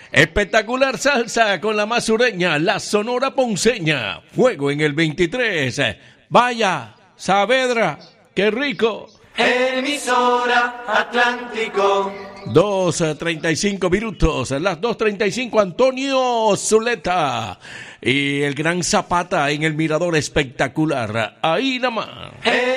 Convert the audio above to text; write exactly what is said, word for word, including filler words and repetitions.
Espectacular salsa con la más sureña, la Sonora Ponceña. Fuego en el veintitrés. Vaya, Saavedra, qué rico. Emisora Atlántico. dos treinta y cinco minutos, las dos treinta y cinco, Antonio Zuleta. Y el gran Zapata en el mirador espectacular. Ahí nada más.